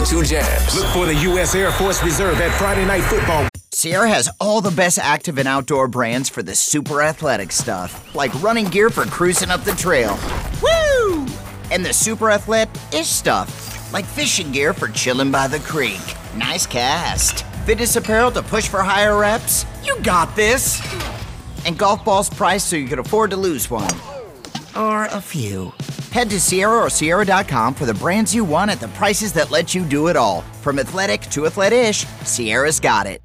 Two Jams. Look for the U.S. Air Force Reserve at Friday Night Football. Sierra has all the best active and outdoor brands for the super athletic stuff, like running gear for cruising up the trail. Woo! And the super athletic-ish stuff, like fishing gear for chilling by the creek. Nice cast. Fitness apparel to push for higher reps. You got this. And golf balls priced so you can afford to lose one. Or a few. Head to Sierra or Sierra.com for the brands you want at the prices that let you do it all. From athletic to athletic-ish, Sierra's got it.